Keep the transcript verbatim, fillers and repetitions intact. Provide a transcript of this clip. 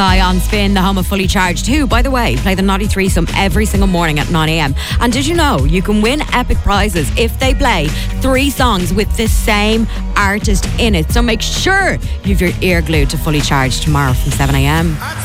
On Spin, the home of Fully Charged, who, by the way, play the Naughty Threesome every single morning at nine a.m. And did you know you can win epic prizes if they play three songs with the same artist in it? So make sure you've your ear glued to Fully Charged tomorrow from seven a.m.